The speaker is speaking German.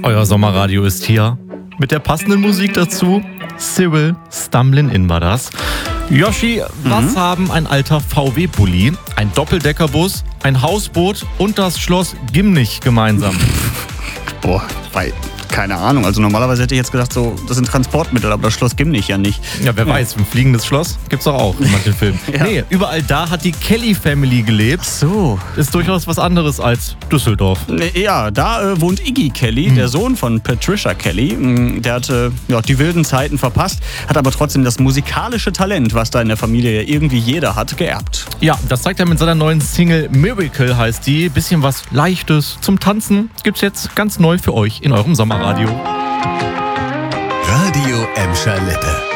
Euer Sommerradio ist hier. Mit der passenden Musik dazu. Cyril, Stumblin' In war das. Yoshi, was haben ein alter VW-Bulli, ein Doppeldeckerbus, ein Hausboot und das Schloss Gimnich gemeinsam? Boah, keine Ahnung. Also normalerweise hätte ich jetzt gedacht, so, das sind Transportmittel, aber das Schloss Gimnich ja nicht. Ja, wer weiß, ein fliegendes Schloss gibt's doch auch in manchen Filmen. Ja. Nee, überall da hat die Kelly-Family gelebt. So. Ist durchaus was anderes als Düsseldorf. Ja, da wohnt Iggy Kelly, der Sohn von Patricia Kelly. Der hatte die wilden Zeiten verpasst, hat aber trotzdem das musikalische Talent, was da in der Familie ja irgendwie jeder hat, geerbt. Ja, das zeigt er mit seiner neuen Single Miracle heißt die. Bisschen was Leichtes zum Tanzen gibt's jetzt ganz neu für euch in eurem Sommerradio. Radio Emscher Lippe.